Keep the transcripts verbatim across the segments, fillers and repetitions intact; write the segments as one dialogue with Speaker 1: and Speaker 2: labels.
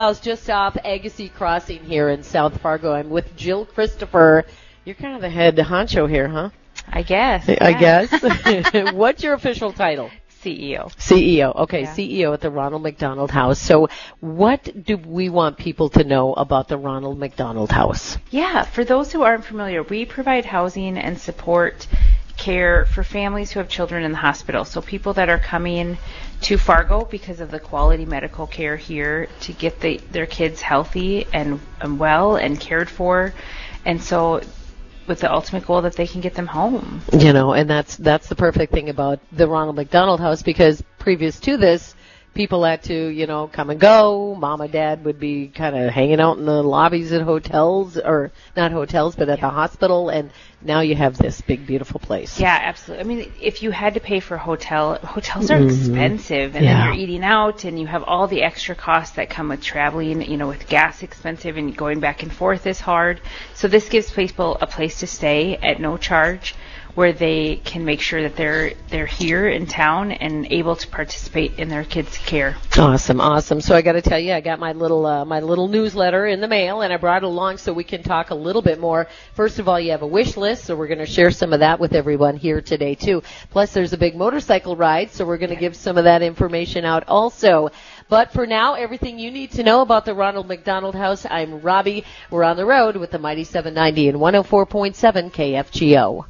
Speaker 1: I was just off Agassiz Crossing here in South Fargo. I'm with Jill Christopher. You're kind of the head honcho here, huh?
Speaker 2: I guess.
Speaker 1: I
Speaker 2: yeah.
Speaker 1: guess. What's your official title?
Speaker 2: C E O.
Speaker 1: C E O. Okay,
Speaker 2: Yeah.
Speaker 1: C E O at the Ronald McDonald House. So what do we want people to know about the Ronald McDonald House?
Speaker 2: Yeah, for those who aren't familiar, we provide housing and support care for families who have children in the hospital. So people that are coming to Fargo because of the quality medical care here to get the, their kids healthy and, and well and cared for. And so with the ultimate goal that they can get them home.
Speaker 1: You know, and that's that's the perfect thing about the Ronald McDonald House, because previous to this, people had to, you know, come and go. Mom and Dad would be kind of hanging out in the lobbies at hotels, or not hotels, but at
Speaker 2: Yeah.
Speaker 1: the hospital, and now you have this big, beautiful place.
Speaker 2: Yeah, absolutely. I mean, if you had to pay for a hotel, hotels are
Speaker 1: Mhm.
Speaker 2: expensive, and
Speaker 1: Yeah.
Speaker 2: then you're eating out, and you have all the extra costs that come with traveling, you know, with gas expensive, and going back and forth is hard. So this gives people a place to stay at no charge, where they can make sure that they're they're here in town and able to participate in their kids' care.
Speaker 1: Awesome, awesome. So I got to tell you, I got my little uh, my little newsletter in the mail, and I brought it along so we can talk a little bit more. First of all, you have a wish list, so we're going to share some of that with everyone here today too. Plus, there's a big motorcycle ride, so we're going to give some of that information out also. But for now, everything you need to know about the Ronald McDonald House. I'm Robbie. We're on the road with the Mighty seven ninety and one oh four point seven K F G O.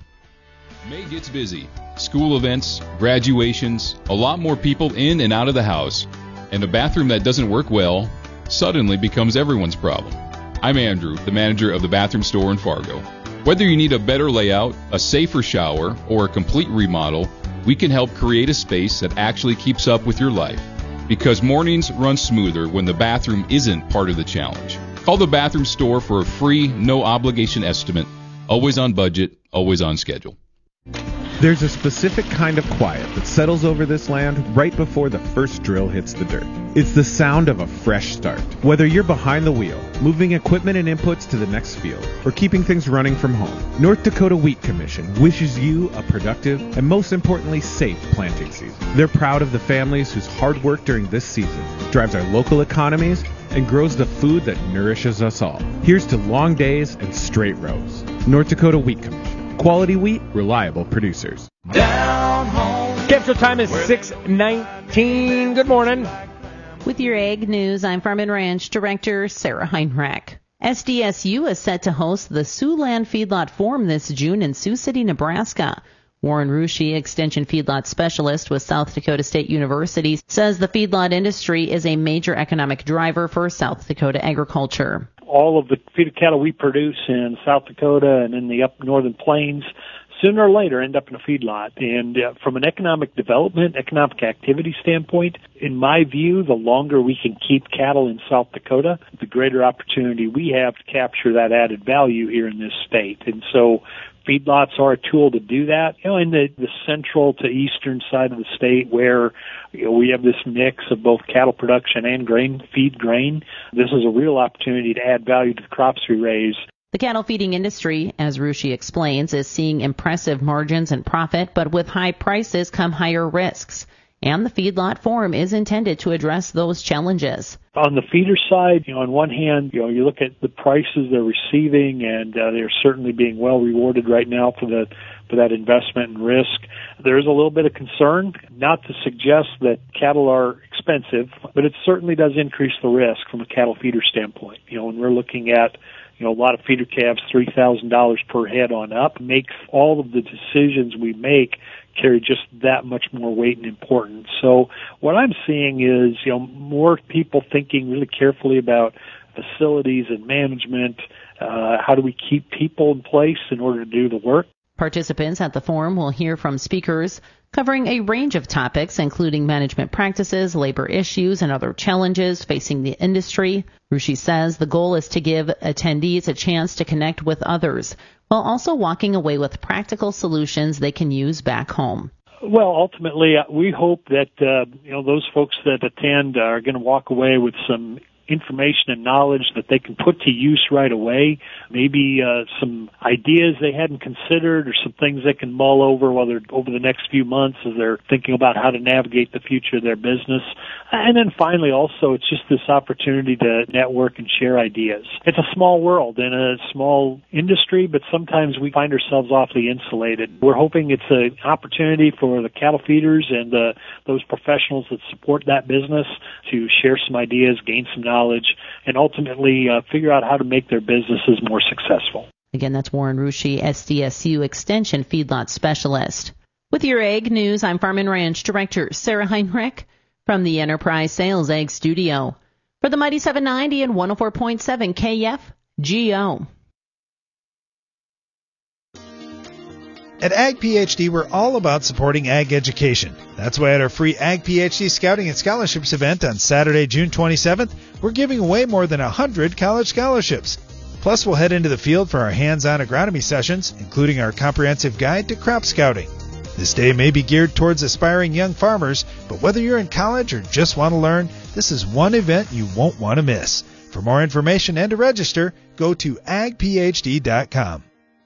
Speaker 3: May gets busy. School events, graduations, a lot more people in and out of the house, and a bathroom that doesn't work well suddenly becomes everyone's problem. I'm Andrew, the manager of the bathroom store in Fargo. Whether you need a better layout, a safer shower, or a complete remodel, we can help create a space that actually keeps up with your life. Because mornings run smoother when the bathroom isn't part of the challenge. Call the bathroom store for a free, no-obligation estimate. Always on budget, always on schedule.
Speaker 4: There's a specific kind of quiet that settles over this land right before the first drill hits the dirt. It's the sound of a fresh start. Whether you're behind the wheel, moving equipment and inputs to the next field, or keeping things running from home, North Dakota Wheat Commission wishes you a productive and, most importantly, safe planting season. They're proud of the families whose hard work during this season drives our local economies and grows the food that nourishes us all. Here's to long days and straight rows. North Dakota Wheat Commission. Quality wheat, reliable producers.
Speaker 5: Down home. Capital time is six nineteen. Good morning.
Speaker 6: With your Ag News, I'm Farm and Ranch Director Sarah Heinrich. S D S U is set to host the Siouxland Feedlot Forum this June in Sioux City, Nebraska. Warren Ruschi, Extension Feedlot Specialist with South Dakota State University, says the feedlot industry is a major economic driver for South Dakota agriculture.
Speaker 7: All of the feeder cattle we produce in South Dakota and in the up northern plains sooner or later end up in a feedlot. And uh, from an economic development, economic activity standpoint, in my view, the longer we can keep cattle in South Dakota, the greater opportunity we have to capture that added value here in this state. And so feedlots are a tool to do that. You know, in the, the central to eastern side of the state where you know, we have this mix of both cattle production and grain, feed grain, this is a real opportunity to add value to the crops we raise.
Speaker 6: The cattle feeding industry, as Ruschi explains, is seeing impressive margins and profit, but with high prices come higher risks. And the Feedlot Forum is intended to address those challenges.
Speaker 7: On the feeder side, you know, on one hand, you know, you look at the prices they're receiving, and uh, they're certainly being well rewarded right now for the for that investment and risk. There is a little bit of concern, not to suggest that cattle are expensive, but it certainly does increase the risk from a cattle feeder standpoint. You know, when we're looking at You know, a lot of feeder calves, three thousand dollars per head on up, makes all of the decisions we make carry just that much more weight and importance. So what I'm seeing is, you know, more people thinking really carefully about facilities and management. Uh, how do we keep people in place in order to do the work?
Speaker 6: Participants at the forum will hear from speakers covering a range of topics, including management practices, labor issues, and other challenges facing the industry. Ruschi says the goal is to give attendees a chance to connect with others, while also walking away with practical solutions they can use back home.
Speaker 7: Well, ultimately, uh, we hope that uh, you know those folks that attend are going to walk away with some information and knowledge that they can put to use right away, maybe uh, some ideas they hadn't considered or some things they can mull over while they're over the next few months as they're thinking about how to navigate the future of their business. And then finally, also, it's just this opportunity to network and share ideas. It's a small world in a small industry, but sometimes we find ourselves awfully insulated. We're hoping it's an opportunity for the cattle feeders and uh, those professionals that support that business to share some ideas, gain some knowledge, and ultimately uh, figure out how to make their businesses more successful.
Speaker 6: Again, that's Warren Ruschi, S D S U Extension Feedlot Specialist. With your Ag News, I'm Farm and Ranch Director Sarah Heinrich from the Enterprise Sales Ag Studio. For the Mighty seven ninety and one oh four point seven K F G O.
Speaker 8: At Ag PhD, we're all about supporting ag education. That's why at our free Ag PhD Scouting and Scholarships event on Saturday, June twenty-seventh, we're giving away more than one hundred college scholarships. Plus, we'll head into the field for our hands-on agronomy sessions, including our comprehensive guide to crop scouting. This day may be geared towards aspiring young farmers, but whether you're in college or just want to learn, this is one event you won't want to miss. For more information and to register, go to ag p h d dot com.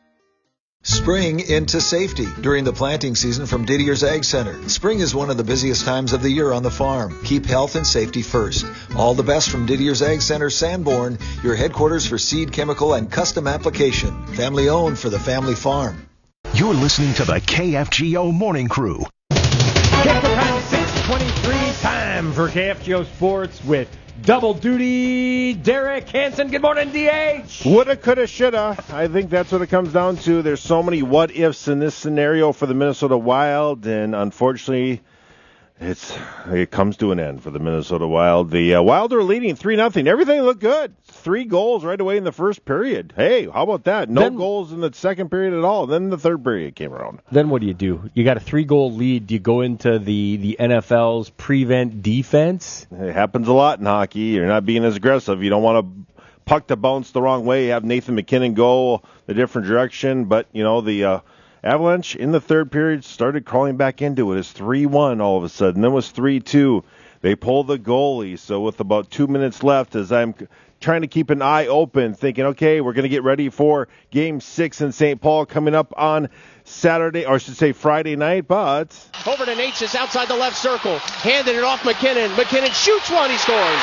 Speaker 9: Spring into safety during the planting season from Didier's Ag Center. Spring is one of the busiest times of the year on the farm. Keep health and safety first. All the best from Didier's Ag Center, Sanborn, your headquarters for seed, chemical, and custom application. Family owned for the family farm.
Speaker 10: You're listening to the K F G O Morning Crew.
Speaker 5: Get the time, six twenty-three, time for K F G O Sports with double duty Derek Hansen. Good morning, D H.
Speaker 11: Woulda, coulda, shoulda. I think that's what it comes down to. There's so many what-ifs in this scenario for the Minnesota Wild, and unfortunately, it's it comes to an end for the Minnesota Wild. The uh, Wild are leading three nothing. Everything looked good. Three goals right away in the first period. Hey, how about that? No then, goals in the second period at all. Then the third period came around.
Speaker 5: Then what do you do? You got a three-goal lead. Do you go into the, the N F L's prevent defense?
Speaker 11: It happens a lot in hockey. You're not being as aggressive. You don't want to puck to bounce the wrong way. You have Nathan MacKinnon go the different direction. But, you know, the uh, Avalanche in the third period started crawling back into it. It's three one all of a sudden. Then it was three two. They pulled the goalie. So with about two minutes left, as I'm trying to keep an eye open, thinking, okay, we're going to get ready for Game six in Saint Paul coming up on Saturday, or I should say Friday night, but...
Speaker 12: Over to Natchez outside the left circle. Handed it off MacKinnon. MacKinnon shoots one. He scores.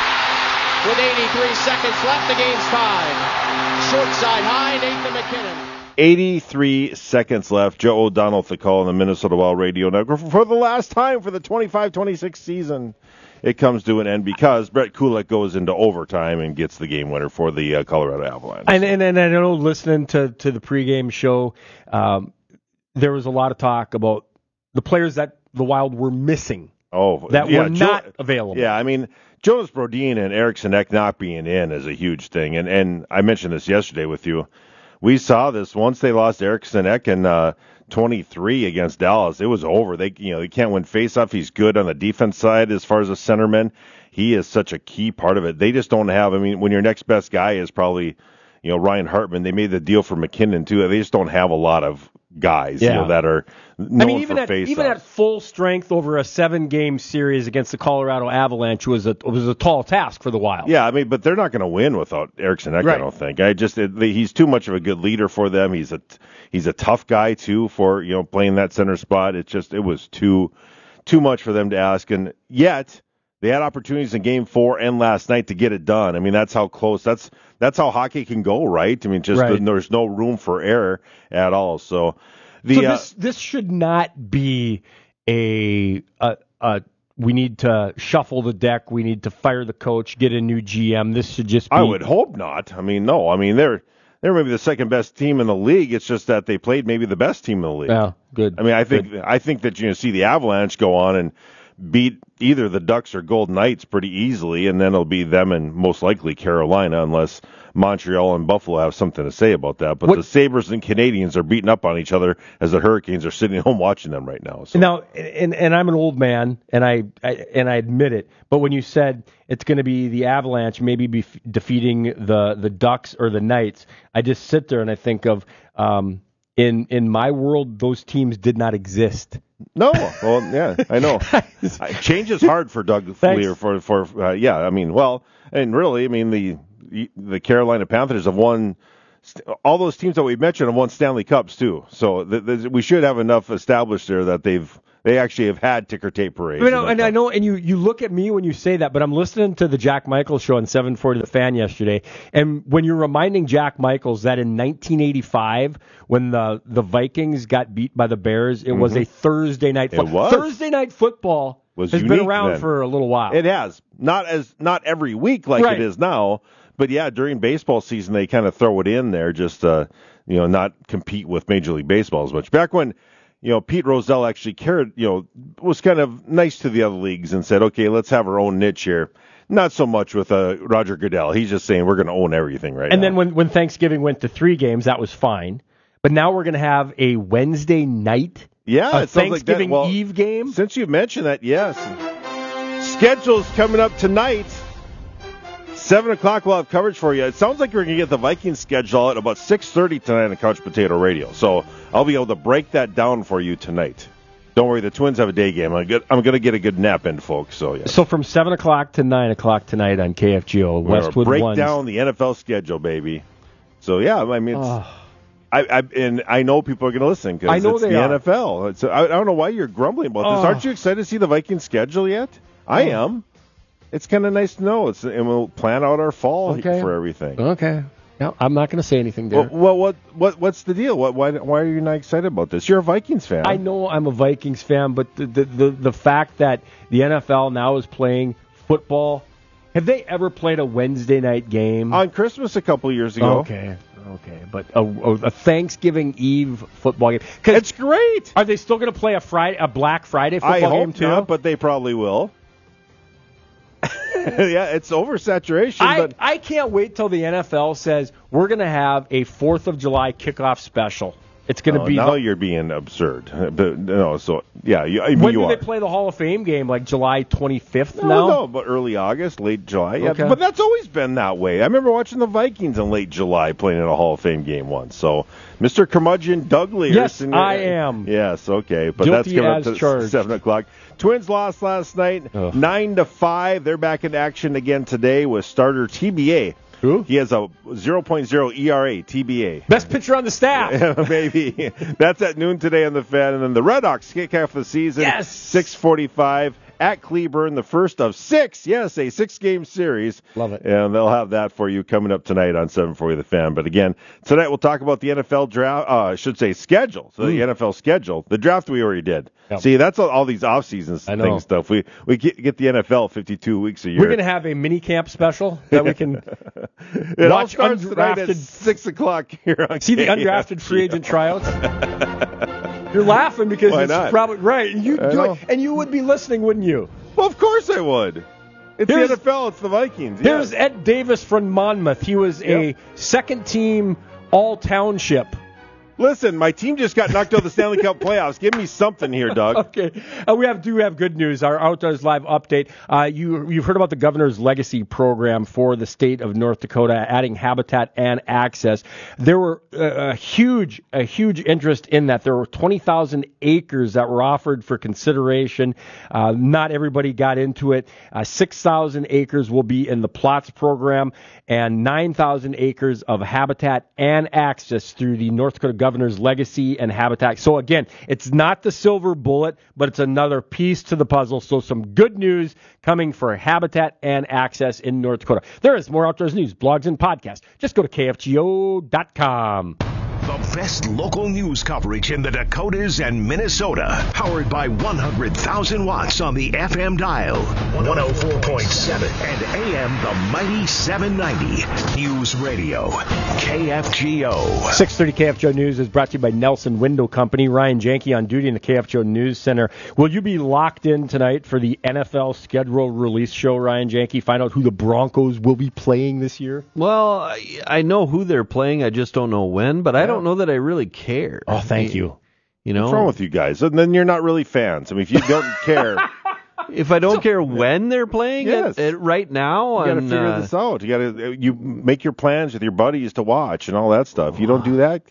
Speaker 12: With eighty-three seconds left, the game's tied. Short side high, Nathan MacKinnon.
Speaker 11: eighty-three seconds left. Joe O'Donnell with the call on the Minnesota Wild Radio Network. For the last time for the twenty-five twenty-six season, it comes to an end because Brett Kulak goes into overtime and gets the game winner for the uh, Colorado Avalanche.
Speaker 5: And, and, and I know listening to, to the pregame show, um, there was a lot of talk about the players that the Wild were missing.
Speaker 11: Oh,
Speaker 5: that
Speaker 11: yeah,
Speaker 5: were not jo- available.
Speaker 11: Yeah, I mean, Jonas Brodin and Eriksson Ek not being in is a huge thing. And, and I mentioned this yesterday with you. We saw this once they lost Eriksson Ek in uh, twenty-three against Dallas. It was over. They, you know, they can't win faceoff. He's good on the defense side as far as a centerman. He is such a key part of it. They just don't have. I mean, when your next best guy is probably, you know, Ryan Hartman. They made the deal for MacKinnon too. They just don't have a lot of guys, yeah. you know, that are known
Speaker 5: I mean, even
Speaker 11: for
Speaker 5: at,
Speaker 11: face-off.
Speaker 5: Even at full strength over a seven-game series against the Colorado Avalanche was a was a tall task for the Wild.
Speaker 11: Yeah, I mean, but they're not going to win without Eriksson Ek,
Speaker 5: right.
Speaker 11: I don't think. I just it, he's too much of a good leader for them. He's a he's a tough guy too for, you know, playing that center spot. It's just it was too too much for them to ask, and yet they had opportunities in Game Four and last night to get it done. I mean, that's how close. That's that's how hockey can go, right? I mean, just
Speaker 5: right.
Speaker 11: the, there's no room for error at all. So, the
Speaker 5: so this uh, this should not be a, a a we need to shuffle the deck. We need to fire the coach, get a new G M. This should just be.
Speaker 11: I would hope not. I mean, no. I mean, they're they're maybe the second best team in the league. It's just that they played maybe the best team in the league.
Speaker 5: Yeah, good.
Speaker 11: I mean, I think
Speaker 5: good.
Speaker 11: I think that you know, see the Avalanche go on and beat either the Ducks or Golden Knights pretty easily, and then it'll be them and most likely Carolina, unless Montreal and Buffalo have something to say about that. But what, the Sabres and Canadians are beating up on each other as the Hurricanes are sitting home watching them right now. So.
Speaker 5: Now, and and I'm an old man, and I, I and I admit it. But when you said it's going to be the Avalanche, maybe be defeating the the Ducks or the Knights, I just sit there and I think of um, in in my world, those teams did not exist
Speaker 11: No, well, yeah, I know. Change is hard for Doug Fleer. For for uh, yeah, I mean, well, and really, I mean, the the Carolina Panthers have won. All those teams that we mentioned have won Stanley Cups too. So th- th- we should have enough established there that they've they actually have had ticker tape parades.
Speaker 5: You know, and I know, and you, you look at me when you say that, but I'm listening to the Jack Michaels show on seven forty The Fan yesterday, and when you're reminding Jack Michaels that in nineteen eighty-five, when the the Vikings got beat by the Bears, it mm-hmm. was a Thursday night football.
Speaker 11: It was.
Speaker 5: Thursday night football
Speaker 11: was
Speaker 5: has been around then. for a little while.
Speaker 11: It has. Not as not every week like
Speaker 5: right.
Speaker 11: it is now. But yeah, during baseball season, they kind of throw it in there just to, you know, not compete with Major League Baseball as much. Back when, you know, Pete Rozelle actually cared, you know, was kind of nice to the other leagues and said, okay, let's have our own niche here. Not so much with uh, Roger Goodell. He's just saying we're going to own everything right
Speaker 5: and
Speaker 11: now.
Speaker 5: And then when, when Thanksgiving went to three games, that was fine. But now we're going to have a Wednesday night
Speaker 11: yeah,
Speaker 5: a
Speaker 11: it sounds
Speaker 5: Thanksgiving
Speaker 11: like that. Well,
Speaker 5: Eve game.
Speaker 11: Since you mentioned that, yes. Schedule's coming up tonight. Seven o'clock, we'll have coverage for you. It sounds like we're going to get the Vikings schedule at about six thirty tonight on Couch Potato Radio. So I'll be able to break that down for you tonight. Don't worry, the Twins have a day game. I'm going to get a good nap in, folks. So yeah.
Speaker 5: So from seven o'clock to nine o'clock tonight on K F G O, Westwood
Speaker 11: break
Speaker 5: Ones.
Speaker 11: down the N F L schedule, baby. So yeah, I mean, it's,
Speaker 5: oh.
Speaker 11: I, I and I know people are going to listen because it's the
Speaker 5: are.
Speaker 11: N F L. It's, I, I don't know why you're grumbling about
Speaker 5: oh.
Speaker 11: this. Aren't you excited to see the Vikings schedule yet? I
Speaker 5: oh.
Speaker 11: am. It's kind of nice to know. It's and we'll plan out our fall
Speaker 5: okay.
Speaker 11: for everything.
Speaker 5: Okay. No, I'm not going to say anything there.
Speaker 11: Well, well, what what what's the deal? What why why are you not excited about this? You're a Vikings fan.
Speaker 5: I know I'm a Vikings fan, but the the the, the fact that the N F L now is playing football. Have they ever played a Wednesday night game?
Speaker 11: On Christmas a couple years ago.
Speaker 5: Okay. Okay, but a, a Thanksgiving Eve football game.
Speaker 11: It's great.
Speaker 5: Are they still going to play a Friday, a Black Friday football
Speaker 11: I hope
Speaker 5: game too?
Speaker 11: Not, but they probably will. Yeah, it's oversaturation.
Speaker 5: I,
Speaker 11: but
Speaker 5: I can't wait till the N F L says we're going to have a fourth of July kickoff special. It's going to
Speaker 11: no,
Speaker 5: be
Speaker 11: now
Speaker 5: the,
Speaker 11: you're being absurd. But no, so yeah, you, I mean,
Speaker 5: when
Speaker 11: you
Speaker 5: do
Speaker 11: are.
Speaker 5: they play the Hall of Fame game? Like July twenty-fifth
Speaker 11: no,
Speaker 5: now?
Speaker 11: No, but early August, late July. Yeah,
Speaker 5: okay.
Speaker 11: But that's always been that way. I remember watching the Vikings in late July playing in a Hall of Fame game once. So, Mister Curmudgeon Doug Lears.
Speaker 5: Yes,
Speaker 11: and,
Speaker 5: I am.
Speaker 11: Yes, okay, but
Speaker 5: Guilty
Speaker 11: that's coming up
Speaker 5: as
Speaker 11: to
Speaker 5: charged.
Speaker 11: seven o'clock. Twins lost last night,
Speaker 5: Ugh.
Speaker 11: nine to five. They're back in action again today with starter T B A.
Speaker 5: Who?
Speaker 11: He has a zero point oh E R A, T B A.
Speaker 5: Best pitcher on the staff.
Speaker 11: Maybe. That's at noon today on the Fan. And then the Red Hawks kick off the season.
Speaker 5: Yes.
Speaker 11: six forty-five at Cleburne, the first of six. Yes, a six-game series.
Speaker 5: Love it.
Speaker 11: And they'll have that for you coming up tonight on seven forty The Fan. But again, tonight we'll talk about the N F L draft. Uh, I should say schedule. So
Speaker 5: Mm.
Speaker 11: the N F L schedule. The draft we already did.
Speaker 5: Yep.
Speaker 11: See, that's all, all these off-season
Speaker 5: I know.
Speaker 11: thing stuff. We we get, get the N F L fifty-two weeks a year.
Speaker 5: We're going to have a mini camp special that we can
Speaker 11: it all
Speaker 5: watch
Speaker 11: starts tonight at
Speaker 5: undrafted.
Speaker 11: six o'clock here on
Speaker 5: See the
Speaker 11: K F G O.
Speaker 5: undrafted free agent tryouts. You're laughing because
Speaker 11: Why
Speaker 5: it's
Speaker 11: not?
Speaker 5: probably right. You
Speaker 11: I
Speaker 5: do
Speaker 11: know.
Speaker 5: it, and you would be listening, wouldn't you?
Speaker 11: Well, of course I would. It's
Speaker 5: Here's-
Speaker 11: the N F L. It's the Vikings.
Speaker 5: Here's
Speaker 11: Yeah.
Speaker 5: Ed Davis from Monmouth. He was a
Speaker 11: Yep.
Speaker 5: second team all township.
Speaker 11: Listen, my team just got knocked out of the Stanley Cup playoffs. Give me something here, Doug.
Speaker 5: Okay, uh, we have do have good news. Our Outdoors Live update. Uh, you you've heard about the Governor's Legacy program for the state of North Dakota, adding habitat and access. There were uh, a huge a huge interest in that. There were twenty thousand acres that were offered for consideration. Uh, not everybody got into it. Uh, six thousand acres will be in the plots program, and nine thousand acres of habitat and access through the North Dakota Governor's Legacy and Habitat. So again, it's not the silver bullet, but it's another piece to the puzzle. So some good news coming for habitat and access in North Dakota. There is more outdoors news, blogs, and podcasts. Just go to K F G O dot com.
Speaker 10: The best local news coverage in the Dakotas and Minnesota. Powered by one hundred thousand watts on the F M dial. one oh four point seven and A M the mighty seven ninety. News Radio. K F G O.
Speaker 5: six thirty K F G O News is brought to you by Nelson Window Company. Ryan Janke on duty in the K F G O News Center. Will you be locked in tonight for the N F L schedule release show, Ryan Janke? Find out who the Broncos will be playing this year?
Speaker 13: Well, I, I know who they're playing. I just don't know when, but I don't know that I really care.
Speaker 5: Oh, thank you.
Speaker 13: You know,
Speaker 11: What's wrong with you guys? And then you're not really fans. I mean, if you don't care,
Speaker 13: if I don't care when they're playing
Speaker 11: Yes.
Speaker 13: it, it right now,
Speaker 11: you got to
Speaker 13: and,
Speaker 11: figure
Speaker 13: uh,
Speaker 11: this out. You got to you make your plans with your buddies to watch and all that stuff. You don't do that, come on.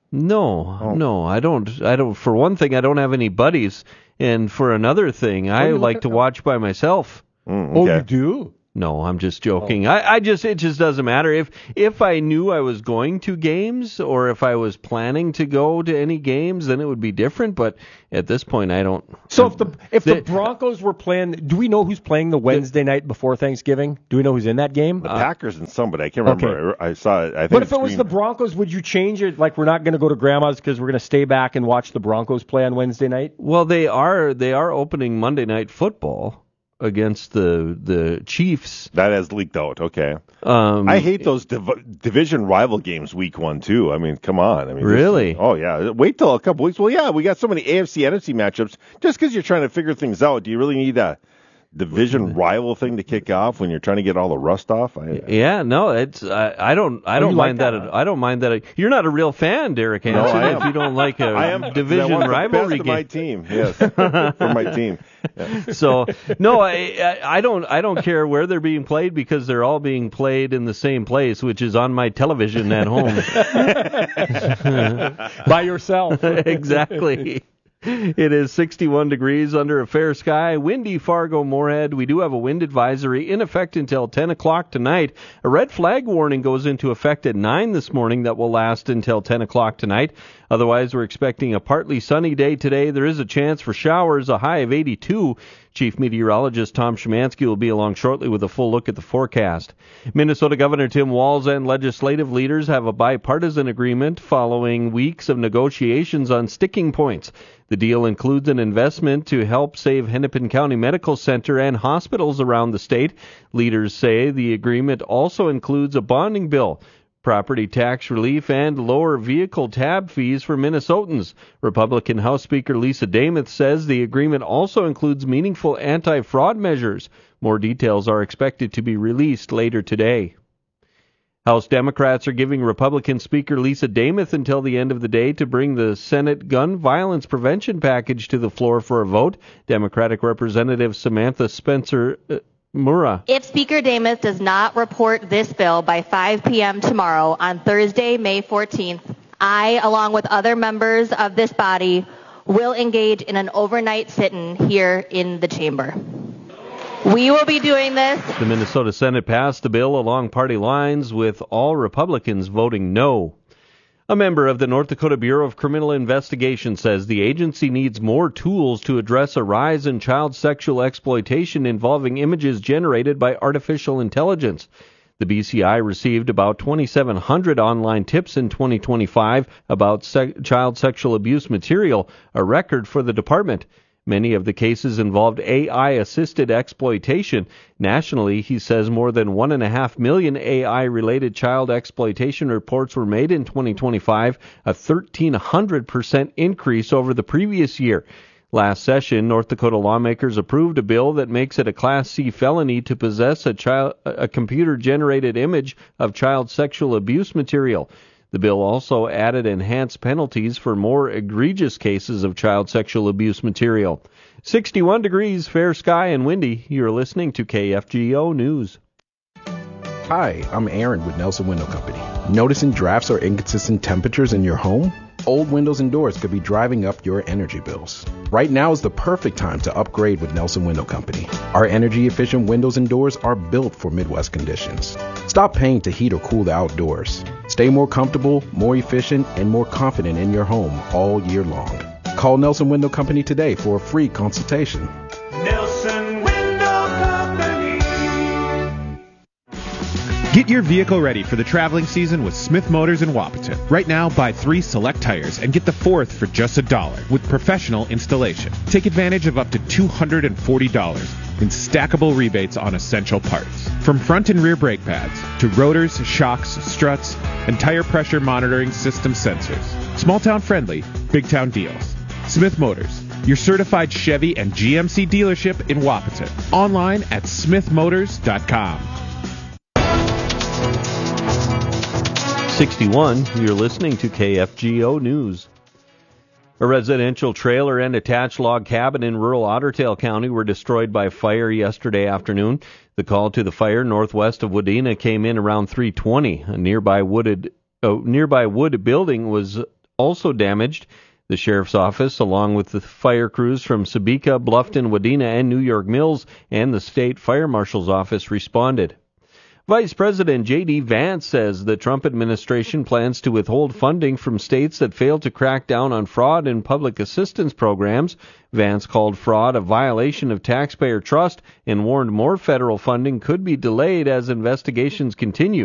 Speaker 13: No,
Speaker 11: Oh.
Speaker 13: no, I don't. I don't. For one thing, I don't have any buddies, and for another thing, I
Speaker 5: you
Speaker 13: like
Speaker 5: look
Speaker 13: to
Speaker 5: at-
Speaker 13: watch by myself.
Speaker 11: Mm,
Speaker 5: Oh,
Speaker 11: okay.
Speaker 5: you do?
Speaker 13: No, I'm just joking. I, I just it just doesn't matter if if I knew I was going to games or if I was planning to go to any games, then it would be different. But at this point, I don't.
Speaker 5: So if the if the
Speaker 13: the-
Speaker 5: Broncos were playing, do we know who's playing the Wednesday night before Thanksgiving? Do we know who's in that game?
Speaker 11: The Packers and somebody. I can't remember.
Speaker 5: Okay.
Speaker 11: I, I saw it. I think
Speaker 5: But if
Speaker 11: it's
Speaker 5: it was
Speaker 11: Green-
Speaker 5: the Broncos, would you change it? Like, we're not going to go to Grandma's because we're going to stay back and watch the Broncos play on Wednesday night?
Speaker 13: Well, they are they are opening Monday Night Football against the the Chiefs.
Speaker 11: That has leaked out. Okay.
Speaker 13: Um,
Speaker 11: I hate those div- division rival games week one, too. I mean, come on. I mean, this-
Speaker 13: Really?
Speaker 11: oh, yeah. Wait till a couple weeks. Well, yeah, we got so many A F C N F C matchups. Just because you're trying to figure things out, do you really need a division rival thing to kick off when you're trying to get all the rust off? I,
Speaker 13: Yeah, no, it's I, I don't I
Speaker 5: Oh,
Speaker 13: don't
Speaker 5: you
Speaker 13: mind
Speaker 5: like
Speaker 13: that.
Speaker 5: that,
Speaker 13: at- I don't mind that. You're not a real fan, Derek
Speaker 11: No,
Speaker 13: Hansen,
Speaker 11: I am.
Speaker 13: if you don't like a
Speaker 11: I am
Speaker 13: division
Speaker 11: I want
Speaker 13: rivalry
Speaker 11: the best of my
Speaker 13: game.
Speaker 11: team. Yes, for my team. Yeah.
Speaker 13: So no, I, I I don't I don't care where they're being played because they're all being played in the same place, which is on my television at home.
Speaker 5: By yourself.
Speaker 13: Exactly. It is sixty-one degrees under a fair sky, windy Fargo Moorhead. We do have a wind advisory in effect until ten o'clock tonight. A red flag warning goes into effect at nine this morning that will last until ten o'clock tonight. Otherwise, we're expecting a partly sunny day today. There is a chance for showers, a high of eighty-two. Chief Meteorologist Tom Szymanski will be along shortly with a full look at the forecast. Minnesota Governor Tim Walz and legislative leaders have a bipartisan agreement following weeks of negotiations on sticking points. The deal includes an investment to help save Hennepin County Medical Center and hospitals around the state. Leaders say the agreement also includes a bonding bill, property tax relief, and lower vehicle tab fees for Minnesotans. Republican House Speaker Lisa Dameth says the agreement also includes meaningful anti-fraud measures. More details are expected to be released later today. House Democrats are giving Republican Speaker Lisa Dameth until the end of the day to bring the Senate gun violence prevention package to the floor for a vote. Democratic Representative Samantha Spencer uh, Murrah.
Speaker 14: If Speaker Dameth does not report this bill by five p.m. tomorrow on Thursday, May fourteenth, I, along with other members of this body, will engage in an overnight sit-in here in the chamber. We will be doing this.
Speaker 13: The Minnesota Senate passed the bill along party lines, with all Republicans voting no. A member of the North Dakota Bureau of Criminal Investigation says the agency needs more tools to address a rise in child sexual exploitation involving images generated by artificial intelligence. The B C I received about twenty-seven hundred online tips in twenty twenty-five about se- child sexual abuse material, a record for the department. Many of the cases involved A I-assisted exploitation. Nationally, he says more than one point five million A I-related child exploitation reports were made in twenty twenty-five, a one thousand three hundred percent increase over the previous year. Last session, North Dakota lawmakers approved a bill that makes it a Class C felony to possess a, child, a computer-generated image of child sexual abuse material. The bill also added enhanced penalties for more egregious cases of child sexual abuse material. sixty-one degrees, fair sky and windy. You're listening to K F G O News.
Speaker 15: Hi, I'm Aaron with Nelson Window Company. Noticing drafts or inconsistent temperatures in your home? Old windows and doors could be driving up your energy bills. Right now is the perfect time to upgrade with Nelson Window Company. Our energy-efficient windows and doors are built for Midwest conditions. Stop paying to heat or cool the outdoors. Stay more comfortable, more efficient, and more confident in your home all year long. Call Nelson Window Company today for a free consultation.
Speaker 16: Nelson Window Company.
Speaker 4: Get your vehicle ready for the traveling season with Smith Motors in Wapaton. Right now, buy three select tires and get the fourth for just a dollar with professional installation. Take advantage of up to two hundred forty dollars in stackable rebates on essential parts. From front and rear brake pads to rotors, shocks, struts, and tire pressure monitoring system sensors. Small town friendly, big town deals. Smith Motors, your certified Chevy and G M C dealership in Wapaton. Online at smith motors dot com.
Speaker 13: sixty-one, you're listening to K F G O News. A residential trailer and attached log cabin in rural Ottertail County were destroyed by fire yesterday afternoon. The call to the fire northwest of Wadena came in around three twenty. A nearby wooded, uh, nearby wood building was also damaged. The sheriff's office, along with the fire crews from Sebeka, Bluffton, Wadena, and New York Mills, and the state fire marshal's office responded. Vice President J D. Vance says the Trump administration plans to withhold funding from states that fail to crack down on fraud in public assistance programs. Vance called fraud a violation of taxpayer trust and warned more federal funding could be delayed as investigations continue.